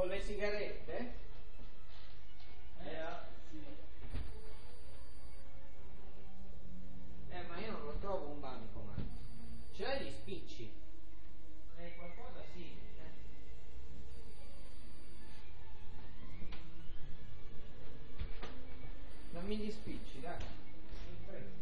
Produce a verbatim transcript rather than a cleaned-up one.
le sigarette? Eh, sì. Eh, ma io non lo trovo un bancomat. Ce l'hai gli spicci? Eh, qualcosa sì. Eh. Dammi gli spicci, dai. In fretta.